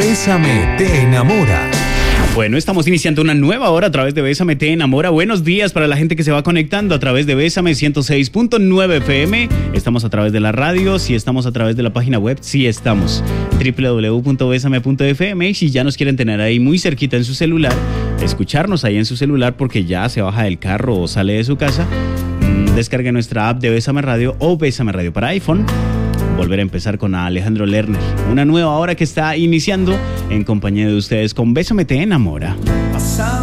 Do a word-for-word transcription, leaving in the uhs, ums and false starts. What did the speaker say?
Bésame te enamora. Bueno, estamos iniciando una nueva hora a través de Bésame te enamora. Buenos días para la gente que se va conectando a través de Bésame ciento seis punto nueve F M. Estamos a través de la radio, si estamos a través de la página web, sí estamos. doble u doble u doble u punto bésame punto f m. Y si ya nos quieren tener ahí muy cerquita en su celular, escucharnos ahí en su celular porque ya se baja del carro o sale de su casa, mmm, descargue nuestra app de Bésame Radio o Bésame Radio para iPhone. Volver a empezar con Alejandro Lerner. Una nueva hora que está iniciando en compañía de ustedes con Bésame te enamora. Pasaba